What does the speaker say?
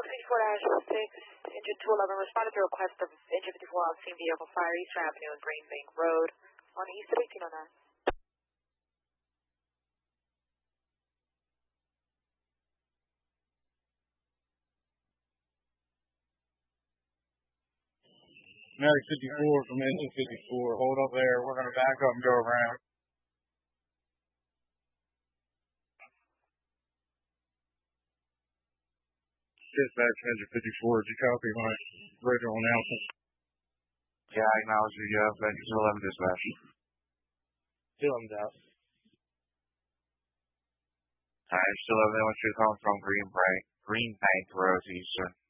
6, engine 211, responded to request of engine 54 on scene vehicle fire, Eastern Avenue and Green Bank Road on East at 1809. Medic 54 from engine 54, hold up there, we're going to back up and go around. Dispatch engine 54, did you copy my original announcement? Yeah, I acknowledge you, engine 211 dispatch. 211's out. Alright, 211, I want you to come from Green Bank Road, Eastern.